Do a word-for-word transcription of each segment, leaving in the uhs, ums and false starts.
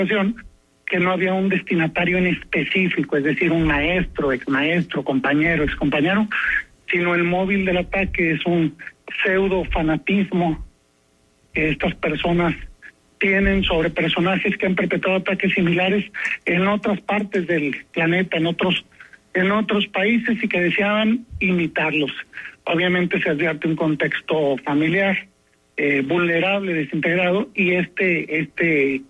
que no había un destinatario en específico, es decir, un maestro, exmaestro, compañero, excompañero, sino el móvil del ataque es un pseudo fanatismo que estas personas tienen sobre personajes que han perpetrado ataques similares en otras partes del planeta, en otros en otros países, y que deseaban imitarlos. Obviamente se advierte un contexto familiar eh, vulnerable, desintegrado, y este este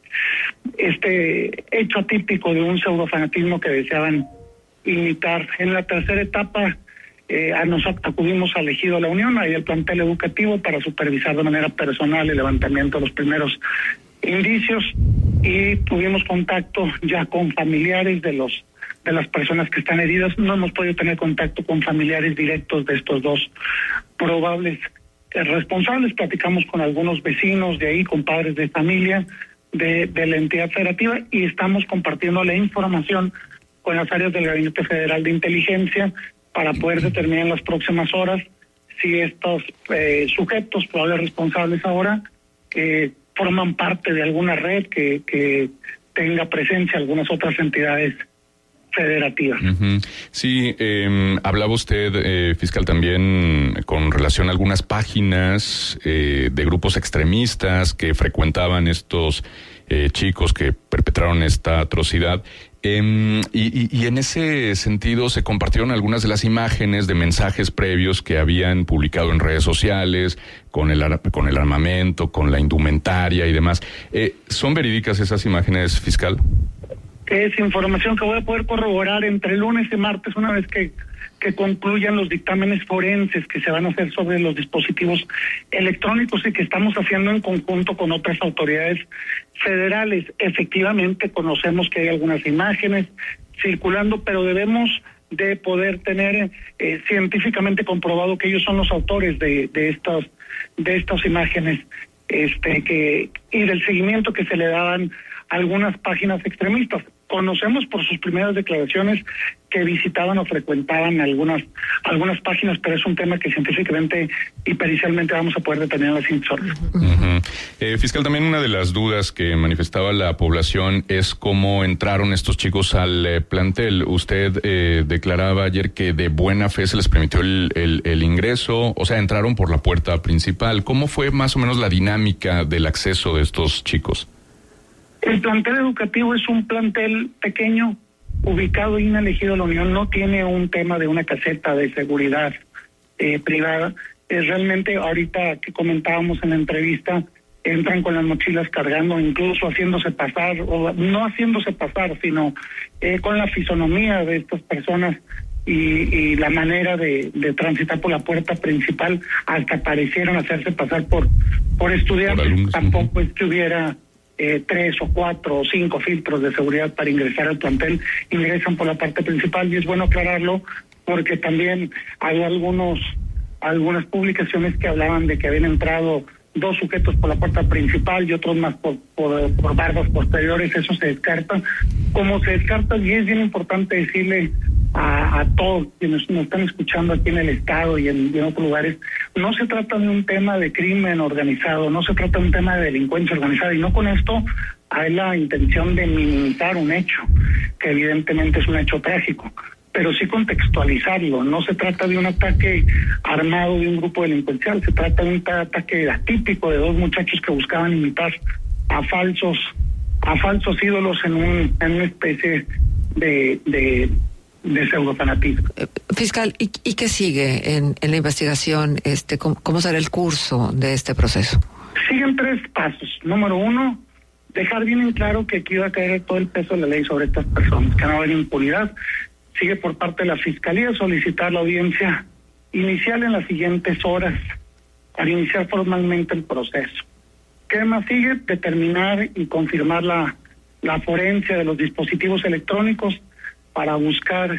este hecho atípico de un pseudofanatismo que deseaban imitar. En la tercera etapa eh, nos acudimos al Ejido La Unión, ahí el plantel educativo, para supervisar de manera personal el levantamiento de los primeros indicios, y tuvimos contacto ya con familiares de los de las personas que están heridas. No hemos podido tener contacto con familiares directos de estos dos probables eh, responsables. Platicamos con algunos vecinos de ahí, con padres de familia de, de la entidad federativa, y estamos compartiendo la información con las áreas del Gabinete Federal de Inteligencia para poder determinar en las próximas horas si estos eh, sujetos, probables responsables ahora, eh, forman parte de alguna red que, que tenga presencia algunas otras entidades federativa. Uh-huh. Sí, eh, hablaba usted, eh, fiscal, también con relación a algunas páginas eh, de grupos extremistas que frecuentaban estos eh, chicos que perpetraron esta atrocidad. Eh, y, y, y en ese sentido se compartieron algunas de las imágenes de mensajes previos que habían publicado en redes sociales con el, con el armamento, con la indumentaria y demás. Eh, ¿Son verídicas esas imágenes, fiscal? Es información que voy a poder corroborar entre lunes y martes, una vez que, que concluyan los dictámenes forenses que se van a hacer sobre los dispositivos electrónicos y que estamos haciendo en conjunto con otras autoridades federales. Efectivamente, conocemos que hay algunas imágenes circulando, pero debemos de poder tener eh, científicamente comprobado que ellos son los autores de, de estas de estas imágenes, este que y del seguimiento que se le daban a algunas páginas extremistas. Conocemos por sus primeras declaraciones que visitaban o frecuentaban algunas algunas páginas, pero es un tema que científicamente y pericialmente vamos a poder determinar las siguientes. Uh-huh. Eh, fiscal, también una de las dudas que manifestaba la población es cómo entraron estos chicos al eh, plantel. Usted eh, declaraba ayer que de buena fe se les permitió el, el, el ingreso, o sea, entraron por la puerta principal. ¿Cómo fue más o menos la dinámica del acceso de estos chicos? El plantel educativo es un plantel pequeño, ubicado y elegido la Unión, no tiene un tema de una caseta de seguridad eh, privada. Es realmente, ahorita que comentábamos en la entrevista, entran con las mochilas cargando, incluso haciéndose pasar, o no haciéndose pasar, sino eh, con la fisonomía de estas personas y, y la manera de, de transitar por la puerta principal, hasta parecieron hacerse pasar por, por estudiantes. Por alumnos, tampoco uh-huh. es que hubiera Eh, tres o cuatro o cinco filtros de seguridad para ingresar al plantel. Ingresan por la parte principal, y es bueno aclararlo porque también hay algunos algunas publicaciones que hablaban de que habían entrado dos sujetos por la puerta principal y otros más por por, por bardas posteriores. Eso se descarta. Como se descarta, y es bien importante decirle a, a todos quienes nos están escuchando aquí en el estado y en, y en otros lugares, no se trata de un tema de crimen organizado, no se trata de un tema de delincuencia organizada, y no con esto hay la intención de minimizar un hecho, que evidentemente es un hecho trágico, pero sí contextualizarlo. No se trata de un ataque armado de un grupo delincuencial, se trata de un ataque atípico de dos muchachos que buscaban imitar a falsos a falsos ídolos en un en una especie de de de pseudofanatismo. Fiscal, ¿y, y qué sigue en, en la investigación? Este, ¿cómo, ¿Cómo será el curso de este proceso? Siguen tres pasos. Número uno, dejar bien en claro que aquí va a caer todo el peso de la ley sobre estas personas, que no va a haber impunidad. Sigue por parte de la Fiscalía solicitar la audiencia inicial en las siguientes horas para iniciar formalmente el proceso. ¿Qué más sigue? Determinar y confirmar la, la forencia de los dispositivos electrónicos para buscar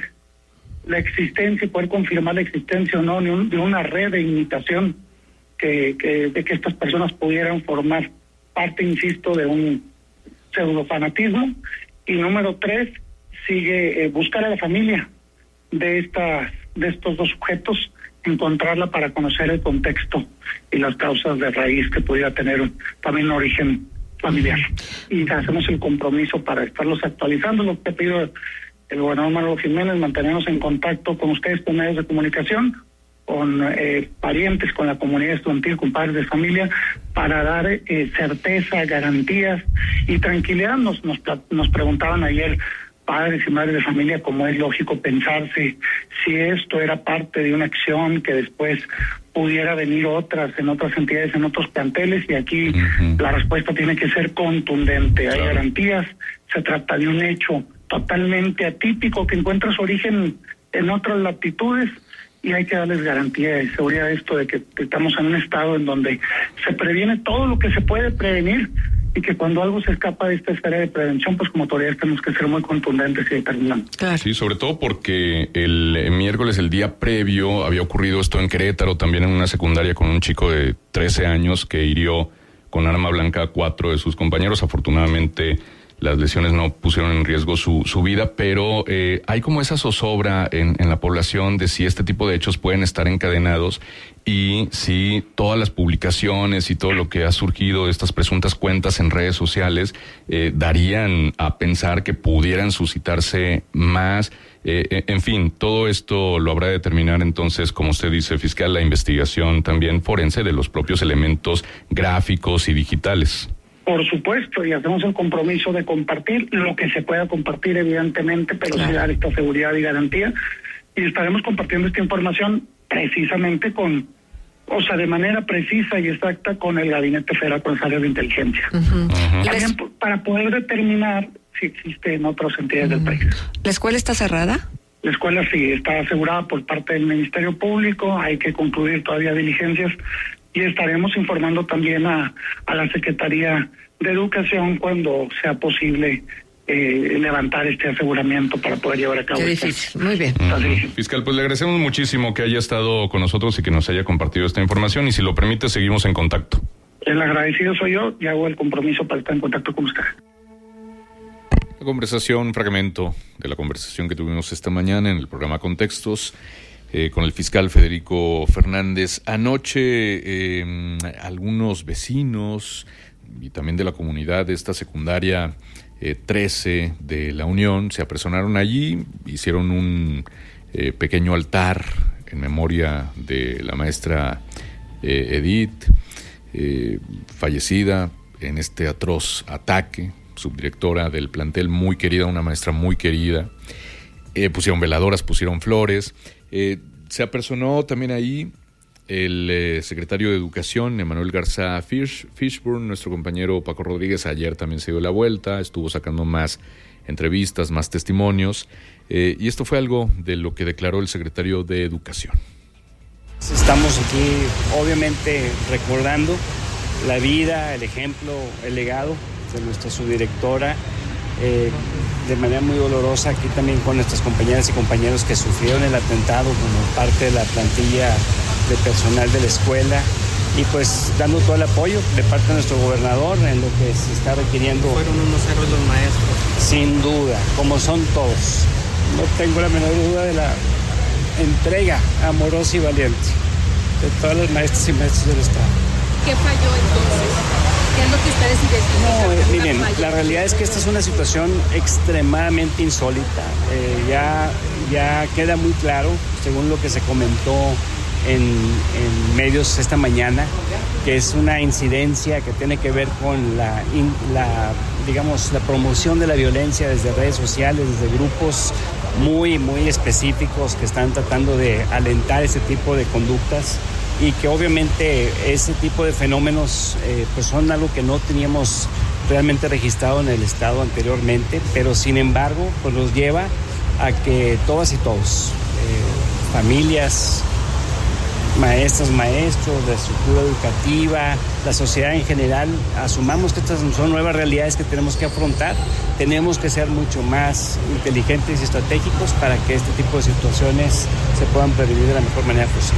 la existencia y poder confirmar la existencia o no de, un, de una red de imitación que, que de que estas personas pudieran formar parte, insisto, de un pseudofanatismo. Y número tres, sigue eh, buscar a la familia de estas de estos dos sujetos, encontrarla para conocer el contexto y las causas de raíz que pudiera tener también un origen familiar. Y hacemos el compromiso para estarlos actualizando. Lo que ha pedido el gobernador Manolo Jiménez, mantenernos en contacto con ustedes por medios de comunicación, con eh, parientes, con la comunidad estudiantil, con padres de familia, para dar eh, certeza, garantías y tranquilidad. Nos, nos, nos preguntaban ayer padres y madres de familia, como es lógico pensarse, si esto era parte de una acción que después pudiera venir otras, en otras entidades, en otros planteles, y aquí uh-huh. la respuesta tiene que ser contundente. Hay claro. garantías, se trata de un hecho totalmente atípico que encuentra su origen en otras latitudes, y hay que darles garantía y seguridad de esto, de que estamos en un estado en donde se previene todo lo que se puede prevenir, y que cuando algo se escapa de esta esfera de prevención, pues como autoridades tenemos que ser muy contundentes y determinantes. Claro. Sí, sobre todo porque el miércoles, el día previo, había ocurrido esto en Querétaro, también en una secundaria, con un chico de trece años que hirió con arma blanca a cuatro de sus compañeros. Afortunadamente las lesiones no pusieron en riesgo su, su vida, pero eh, hay como esa zozobra en, en la población de si este tipo de hechos pueden estar encadenados y si todas las publicaciones y todo lo que ha surgido de estas presuntas cuentas en redes sociales eh, darían a pensar que pudieran suscitarse más. Eh, en fin, todo esto lo habrá de determinar entonces, como usted dice, fiscal, la investigación también forense de los propios elementos gráficos y digitales. Por supuesto, y hacemos el compromiso de compartir lo que se pueda compartir, evidentemente, pero claro. sí dar esta seguridad y garantía. Y estaremos compartiendo esta información precisamente con, o sea, de manera precisa y exacta con el Gabinete Federal con las áreas de inteligencia. Uh-huh. Uh-huh. También para poder determinar si existe en otras entidades uh-huh. del país. ¿La escuela está cerrada? La escuela sí, está asegurada por parte del Ministerio Público, hay que concluir todavía diligencias, y estaremos informando también a, a la Secretaría de Educación cuando sea posible eh, levantar este aseguramiento para poder llevar a cabo. Qué difícil, muy bien. Uh-huh. Fiscal, pues le agradecemos muchísimo que haya estado con nosotros y que nos haya compartido esta información, y si lo permite seguimos en contacto. El agradecido soy yo y hago el compromiso para estar en contacto con usted. La conversación, un fragmento de la conversación que tuvimos esta mañana en el programa Contextos, Eh, con el fiscal Federico Fernández. Anoche eh, algunos vecinos y también de la comunidad de esta secundaria eh, trece de La Unión se apersonaron allí, hicieron un eh, pequeño altar en memoria de la maestra eh, Edith, eh, fallecida en este atroz ataque, subdirectora del plantel, muy querida, una maestra muy querida. Eh, pusieron veladoras, pusieron flores. Eh, se apersonó también ahí el eh, secretario de Educación, Emanuel Garza Fish, Fishburne, nuestro compañero Paco Rodríguez ayer también se dio la vuelta, estuvo sacando más entrevistas, más testimonios, eh, y esto fue algo de lo que declaró el secretario de Educación. Estamos aquí obviamente recordando la vida, el ejemplo, el legado de nuestra subdirectora, eh, de manera muy dolorosa aquí también con nuestras compañeras y compañeros que sufrieron el atentado como parte de la plantilla de personal de la escuela, y pues dando todo el apoyo de parte de nuestro gobernador en lo que se está requiriendo. Fueron unos héroes los maestros. Sin duda, como son todos. No tengo la menor duda de la entrega amorosa y valiente de todas las maestras y maestros del Estado. ¿Qué falló entonces? ¿Qué es lo que ustedes identifican? No, eh, miren, la realidad es que esta es una situación extremadamente insólita. Eh, ya, ya queda muy claro, según lo que se comentó en, en medios esta mañana, que es una incidencia que tiene que ver con la, la, digamos, la promoción de la violencia desde redes sociales, desde grupos muy, muy específicos que están tratando de alentar ese tipo de conductas, y que obviamente ese tipo de fenómenos eh, pues son algo que no teníamos realmente registrado en el Estado anteriormente, pero sin embargo pues nos lleva a que todas y todos, eh, familias, maestras, maestros, la estructura educativa, la sociedad en general, asumamos que estas son nuevas realidades que tenemos que afrontar. Tenemos que ser mucho más inteligentes y estratégicos para que este tipo de situaciones se puedan prevenir de la mejor manera posible.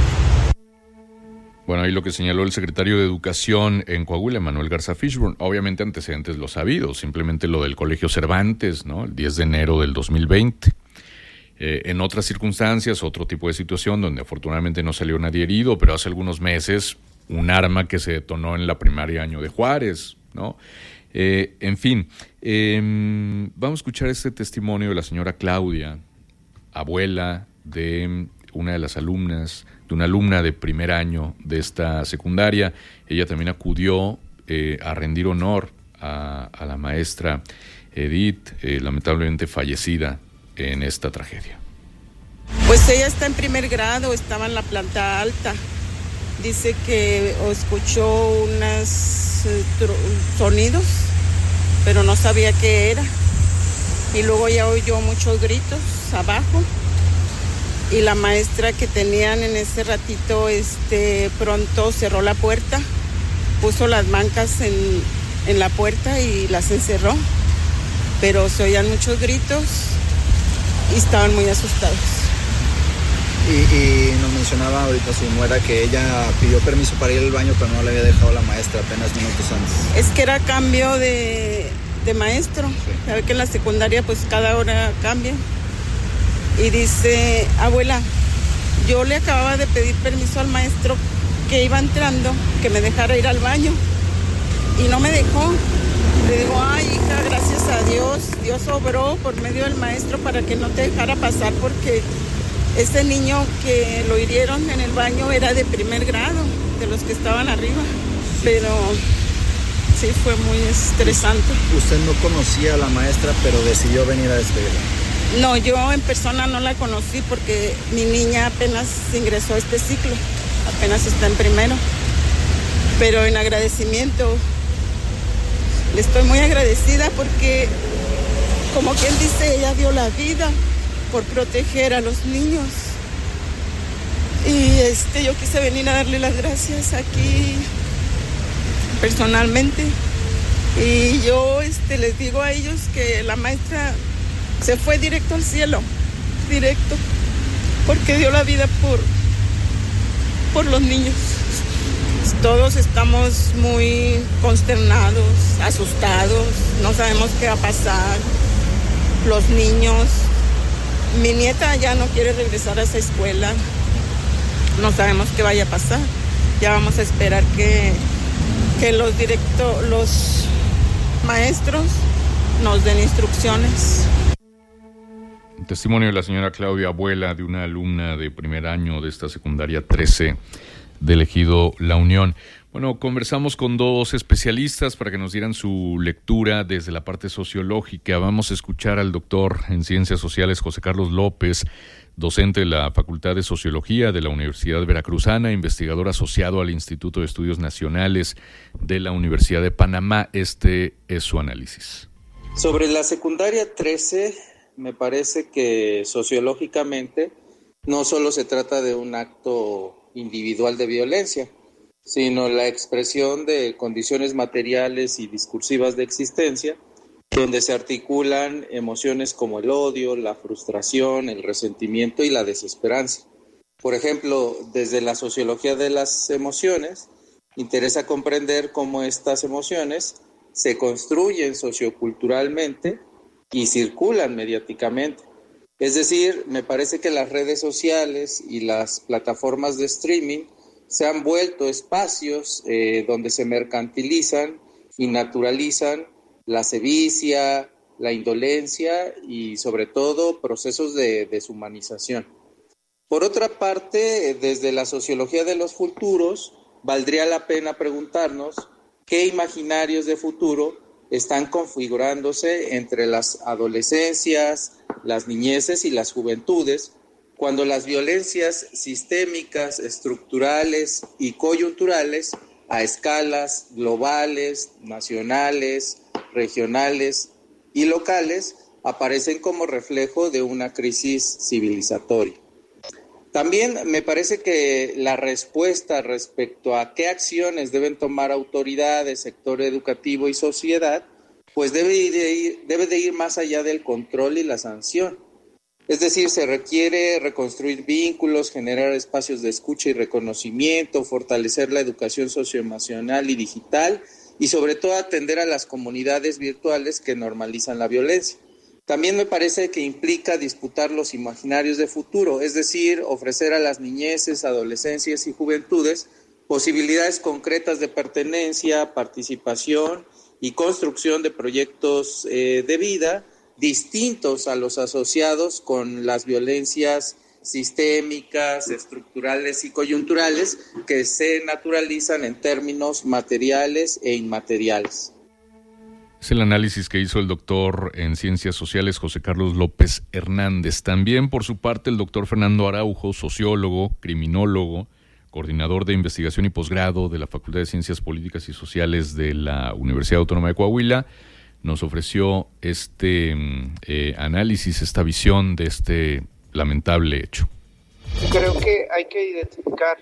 Bueno, ahí lo que señaló el secretario de Educación en Coahuila, Emanuel Garza Fishburne, obviamente antecedentes los sabidos, simplemente lo del Colegio Cervantes, ¿no? El diez de enero del dos mil veinte. Eh, en otras circunstancias, otro tipo de situación donde afortunadamente no salió nadie herido, pero hace algunos meses un arma que se detonó en la primaria Año de Juárez, ¿no? Eh, en fin, eh, vamos a escuchar este testimonio de la señora Claudia, abuela de una de las alumnas, de una alumna de primer año de esta secundaria. Ella también acudió eh, a rendir honor a, a la maestra Edith, eh, lamentablemente fallecida en esta tragedia. Pues ella está en primer grado, estaba en la planta alta. Dice que escuchó unos eh, tr- sonidos, pero no sabía qué era. Y luego ya oyó muchos gritos abajo. Y la maestra que tenían en ese ratito, este, pronto cerró la puerta, puso las bancas en, en la puerta y las encerró. Pero se oían muchos gritos y estaban muy asustados. Y, y nos mencionaba ahorita su nuera que ella pidió permiso para ir al baño, pero no le había dejado la maestra apenas minutos antes. Es que era cambio de, de maestro. Sí. Sabe que en la secundaria pues cada hora cambia. Y dice, abuela, yo le acababa de pedir permiso al maestro que iba entrando, que me dejara ir al baño. Y no me dejó. Le digo, ay hija, gracias a Dios, Dios obró por medio del maestro para que no te dejara pasar, porque ese niño que lo hirieron en el baño era de primer grado, de los que estaban arriba, pero sí fue muy estresante. Usted no conocía a la maestra, pero decidió venir a despedirla. No, yo en persona no la conocí porque mi niña apenas ingresó a este ciclo, apenas está en primero, pero en agradecimiento, le estoy muy agradecida porque, como quien dice, ella dio la vida por proteger a los niños. Y este, yo quise venir a darle las gracias aquí personalmente. Y yo este, les digo a ellos que la maestra se fue directo al cielo, directo, porque dio la vida por, por los niños. Todos estamos muy consternados, asustados, no sabemos qué va a pasar. Los niños, mi nieta ya no quiere regresar a esa escuela, no sabemos qué vaya a pasar. Ya vamos a esperar que, que los directo, los maestros nos den instrucciones. El testimonio de la señora Claudia, abuela de una alumna de primer año de esta secundaria trece del ejido La Unión. Bueno, conversamos con dos especialistas para que nos dieran su lectura desde la parte sociológica. Vamos a escuchar al doctor en Ciencias Sociales José Carlos López, docente de la Facultad de Sociología de la Universidad Veracruzana, investigador asociado al Instituto de Estudios Nacionales de la Universidad de Panamá. Este es su análisis. Sobre la secundaria trece, me parece que sociológicamente no solo se trata de un acto individual de violencia, sino la expresión de condiciones materiales y discursivas de existencia, donde se articulan emociones como el odio, la frustración, el resentimiento y la desesperanza. Por ejemplo, desde la sociología de las emociones, interesa comprender cómo estas emociones se construyen socioculturalmente y circulan mediáticamente. Es decir, me parece que las redes sociales y las plataformas de streaming se han vuelto espacios eh, donde se mercantilizan y naturalizan la sevicia, la indolencia y sobre todo procesos de deshumanización. Por otra parte, desde la sociología de los futuros, valdría la pena preguntarnos qué imaginarios de futuro están configurándose entre las adolescencias, las niñeces y las juventudes, cuando las violencias sistémicas, estructurales y coyunturales a escalas globales, nacionales, regionales y locales aparecen como reflejo de una crisis civilizatoria. También me parece que la respuesta respecto a qué acciones deben tomar autoridades, sector educativo y sociedad, pues debe de ir, debe de ir más allá del control y la sanción. Es decir, se requiere reconstruir vínculos, generar espacios de escucha y reconocimiento, fortalecer la educación socioemocional y digital y sobre todo atender a las comunidades virtuales que normalizan la violencia. También me parece que implica disputar los imaginarios de futuro, es decir, ofrecer a las niñeces, adolescencias y juventudes posibilidades concretas de pertenencia, participación y construcción de proyectos eh, de vida distintos a los asociados con las violencias sistémicas, estructurales y coyunturales que se naturalizan en términos materiales e inmateriales. Es el análisis que hizo el doctor en Ciencias Sociales José Carlos López Hernández. También, por su parte, el doctor Fernando Araujo, sociólogo, criminólogo, coordinador de investigación y posgrado de la Facultad de Ciencias Políticas y Sociales de la Universidad Autónoma de Coahuila, nos ofreció este eh, análisis, esta visión de este lamentable hecho. Creo que hay que identificar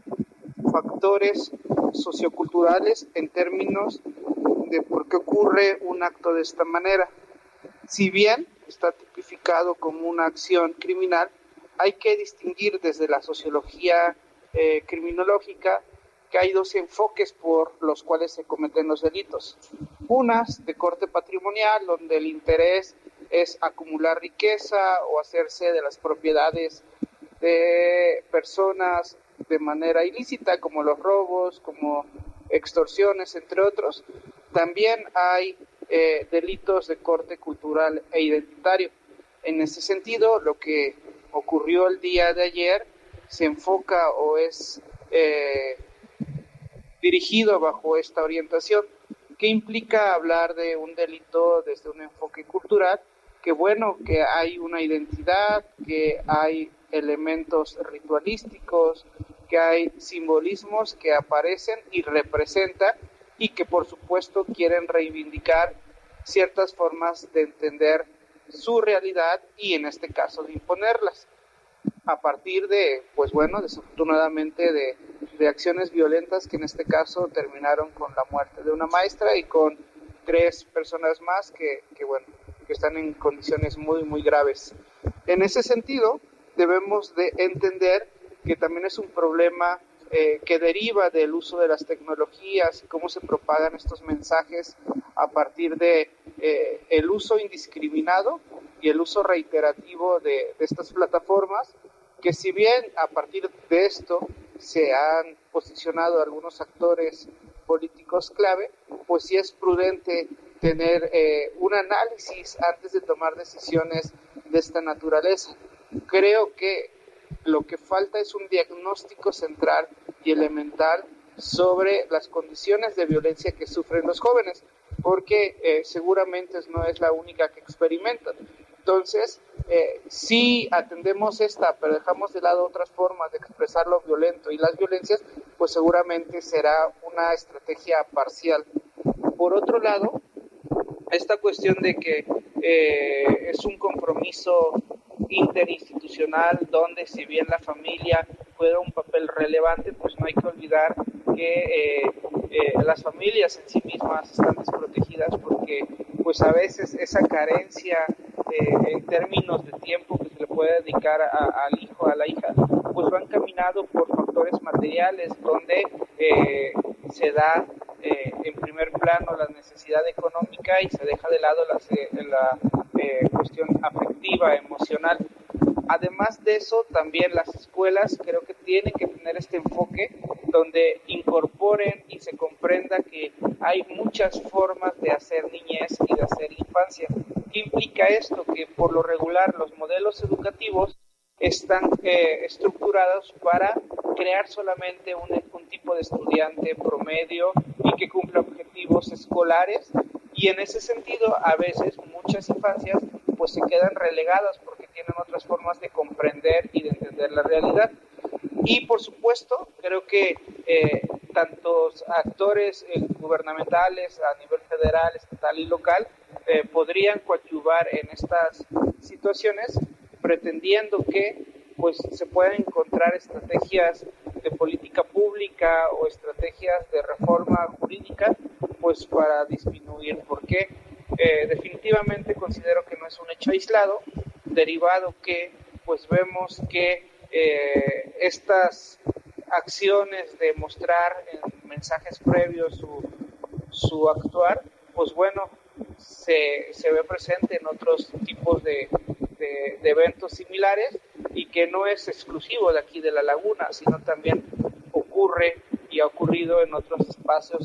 factores socioculturales en términos de por qué ocurre un acto de esta manera. Si bien está tipificado como una acción criminal, hay que distinguir desde la sociología eh, criminológica que hay dos enfoques por los cuales se cometen los delitos. Unas de corte patrimonial, donde el interés es acumular riqueza o hacerse de las propiedades de personas de manera ilícita, como los robos, como extorsiones, entre otros. También hay eh, delitos de corte cultural e identitario. En ese sentido, lo que ocurrió el día de ayer se enfoca o es eh, dirigido bajo esta orientación, que implica hablar de un delito desde un enfoque cultural, que bueno, que hay una identidad, que hay elementos ritualísticos, que hay simbolismos que aparecen y representan y que por supuesto quieren reivindicar ciertas formas de entender su realidad y en este caso de imponerlas a partir de, pues bueno, desafortunadamente de, de acciones violentas que en este caso terminaron con la muerte de una maestra y con tres personas más que, que bueno, que están en condiciones muy, muy graves. En ese sentido, debemos de entender que también es un problema eh, que deriva del uso de las tecnologías y cómo se propagan estos mensajes a partir de eh, el uso indiscriminado y el uso reiterativo de, de estas plataformas, que si bien a partir de esto se han posicionado algunos actores políticos clave, pues sí es prudente tener eh, un análisis antes de tomar decisiones de esta naturaleza. Creo que lo que falta es un diagnóstico central y elemental sobre las condiciones de violencia que sufren los jóvenes, porque eh, seguramente no es la única que experimentan. Entonces, eh, si atendemos esta, pero dejamos de lado otras formas de expresar lo violento y las violencias, pues seguramente será una estrategia parcial. Por otro lado, esta cuestión de que eh, es un compromiso interinstitucional donde si bien la familia juega un papel relevante, pues no hay que olvidar que eh, eh, las familias en sí mismas están desprotegidas porque pues a veces esa carencia eh, en términos de tiempo que se le puede dedicar a, al hijo, a la hija, pues va encaminado por factores materiales donde eh, se da eh, en primer plano la necesidad económica y se deja de lado la, la eh, cuestión afectiva, emocional. Además de eso, también las escuelas creo que tienen que tener este enfoque donde incorporen y se comprenda que hay muchas formas de hacer niñez y de hacer infancia. ¿Qué implica esto? Que por lo regular los modelos educativos están eh, estructurados para crear solamente un, un tipo de estudiante promedio y que cumpla objetivos escolares, y en ese sentido a veces muchas infancias pues se quedan relegadas porque tienen otras formas de comprender y de entender la realidad. Y por supuesto creo que eh, tantos actores eh, gubernamentales a nivel federal, estatal y local eh, podrían coadyuvar en estas situaciones, pretendiendo que pues se puedan encontrar estrategias de política pública o estrategias de reforma jurídica pues para disminuir, porque eh, definitivamente considero que no es un hecho aislado, derivado que pues vemos que eh, estas acciones de mostrar en mensajes previos su, su actuar, pues bueno, se, se ve presente en otros tipos de De, de eventos similares y que no es exclusivo de aquí de La Laguna, sino también ocurre y ha ocurrido en otros espacios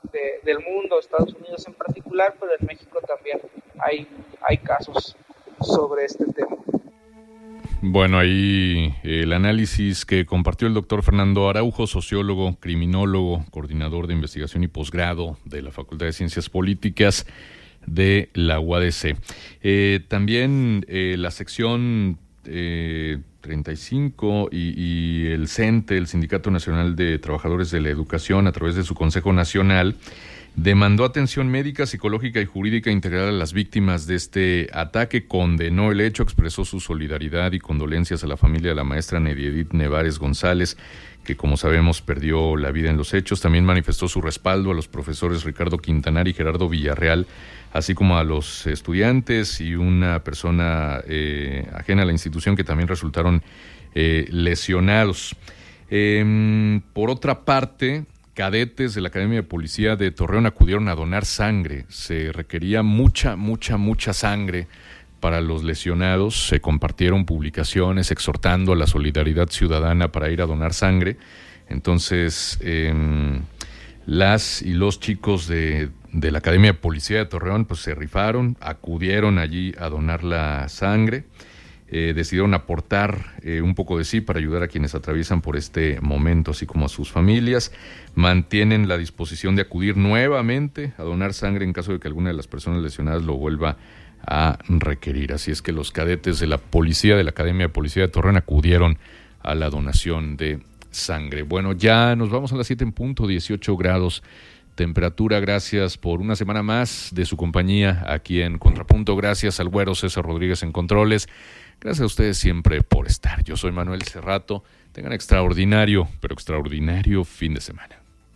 de, del mundo, Estados Unidos en particular, pero en México también hay, hay casos sobre este tema. Bueno, ahí el análisis que compartió el doctor Fernando Araujo, sociólogo, criminólogo, coordinador de investigación y posgrado de la Facultad de Ciencias Políticas de la U A D C. Eh, también eh, la sección eh, treinta y cinco y, y el CENTE, el Sindicato Nacional de Trabajadores de la Educación, a través de su Consejo Nacional, demandó atención médica, psicológica y jurídica integral a las víctimas de este ataque, condenó el hecho, expresó su solidaridad y condolencias a la familia de la maestra Nediedit Nevares González, que como sabemos perdió la vida en los hechos. También manifestó su respaldo a los profesores Ricardo Quintanar y Gerardo Villarreal, así como a los estudiantes y una persona eh, ajena a la institución que también resultaron eh, lesionados. Eh, por otra parte, cadetes de la Academia de Policía de Torreón acudieron a donar sangre. Se requería mucha, mucha, mucha sangre para los lesionados. Se compartieron publicaciones exhortando a la solidaridad ciudadana para ir a donar sangre. Entonces, eh, las y los chicos de, de la Academia de Policía de Torreón pues se rifaron, acudieron allí a donar la sangre. Eh, decidieron aportar eh, un poco de sí para ayudar a quienes atraviesan por este momento, así como a sus familias. Mantienen la disposición de acudir nuevamente a donar sangre en caso de que alguna de las personas lesionadas lo vuelva a requerir. Así es que los cadetes de la policía, de la Academia de Policía de Torreón, acudieron a la donación de sangre. Bueno, ya nos vamos a las siete en punto, dieciocho grados temperatura. Gracias por una semana más de su compañía aquí en Contrapunto. Gracias al güero César Rodríguez en controles. Gracias a ustedes siempre por estar. Yo soy Manuel Cerrato. Tengan extraordinario, pero extraordinario fin de semana.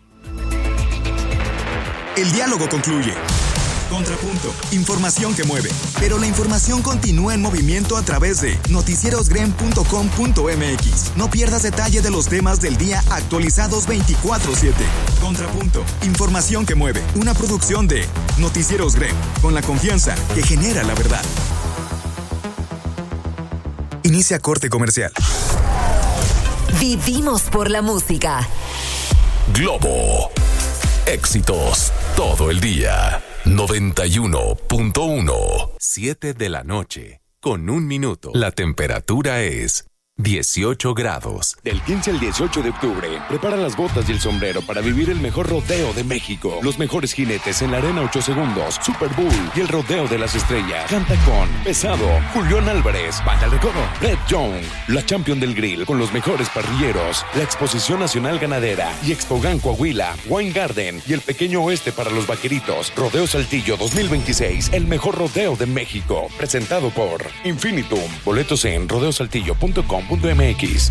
El diálogo concluye. Contrapunto. Información que mueve. Pero la información continúa en movimiento a través de noticieros grem punto com punto m x. No pierdas detalle de los temas del día actualizados veinticuatro siete. Contrapunto. Información que mueve. Una producción de Noticieros Grem. Con la confianza que genera la verdad. Inicia corte comercial. Vivimos por la música. Globo. Éxitos todo el día. noventa y uno punto uno. siete de la noche, con un minuto. La temperatura es dieciocho grados. Del quince al dieciocho de octubre, prepara las botas y el sombrero para vivir el mejor rodeo de México. Los mejores jinetes en la Arena ocho segundos, Super Bowl y el Rodeo de las Estrellas. Canta con Pesado, Julián Álvarez, Banda El Recodo, Red Young, la Champion del Grill con los mejores parrilleros, la Exposición Nacional Ganadera y Expogan Coahuila, Wine Garden y el Pequeño Oeste para los Vaqueritos. Rodeo Saltillo dos mil veintiséis, el mejor rodeo de México. Presentado por Infinitum. Boletos en rodeosaltillo punto com punto m x.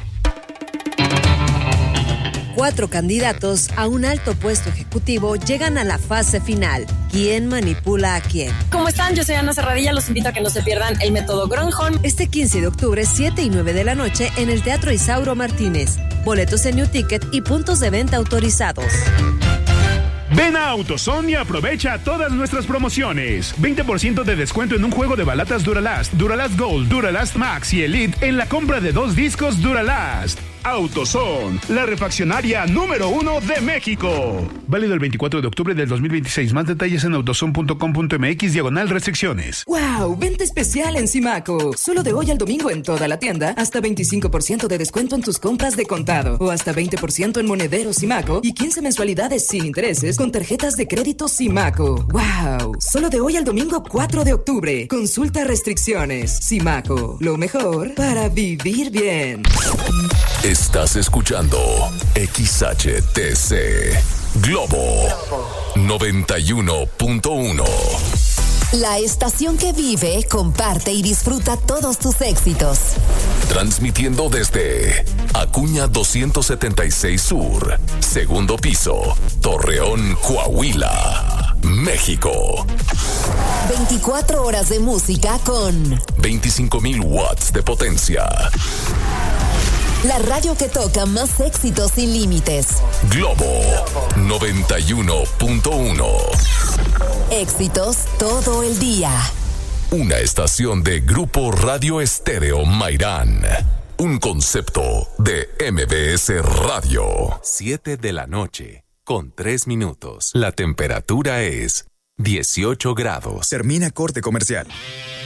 Cuatro candidatos a un alto puesto ejecutivo llegan a la fase final. ¿Quién manipula a quién? ¿Cómo están? Yo soy Ana Serradilla. Los invito a que no se pierdan el método Gronholm. Este quince de octubre, siete y nueve de la noche, en el Teatro Isauro Martínez. Boletos en New Ticket y puntos de venta autorizados. Ven a AutoZone y aprovecha todas nuestras promociones. veinte por ciento de descuento en un juego de balatas Duralast, Duralast Gold, Duralast Max y Elite en la compra de dos discos Duralast. AutoZone, la refaccionaria número uno de México. Válido el veinticuatro de octubre del dos mil veintiséis. Más detalles en autozone punto com punto m x diagonal restricciones. ¡Wow! Venta especial en Simaco. Solo de hoy al domingo en toda la tienda, hasta veinticinco por ciento de descuento en tus compras de contado. O hasta veinte por ciento en monedero Simaco y quince mensualidades sin intereses con tarjetas de crédito Simaco. ¡Wow! Solo de hoy al domingo cuatro de octubre. Consulta restricciones. Simaco. Lo mejor para vivir bien. Estás escuchando X H T C Globo noventa y uno punto uno. La estación que vive, comparte y disfruta todos tus éxitos. Transmitiendo desde Acuña doscientos setenta y seis Sur, segundo piso, Torreón, Coahuila, México. veinticuatro horas de música con veinticinco mil watts de potencia. La radio que toca más éxitos sin límites. Globo noventa y uno punto uno. Éxitos todo el día. Una estación de Grupo Radio Estéreo Mairán. Un concepto de M B S Radio. siete de la noche, con tres minutos. La temperatura es dieciocho grados. Termina corte comercial.